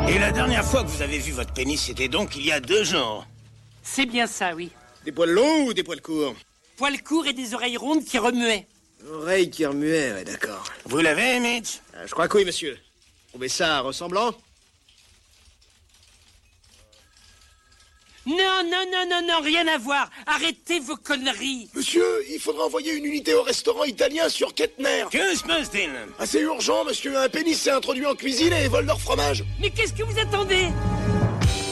Et la dernière fois que vous avez vu votre pénis, c'était donc il y a 2 jours. C'est bien ça, oui. Des poils longs ou des poils courts? Poils courts et des oreilles rondes qui remuaient. Oreilles qui remuaient, ouais, d'accord. Vous l'avez, Mitch? Je crois que oui, monsieur. Vous trouvez ça ressemblant? Non, non, non, non, non, rien à voir. Arrêtez vos conneries. Monsieur, il faudra envoyer une unité au restaurant italien sur Kettner. Que se passe-t-il? Ah, c'est urgent, monsieur. Un pénis s'est introduit en cuisine et vole leur fromage. Mais qu'est-ce que vous attendez?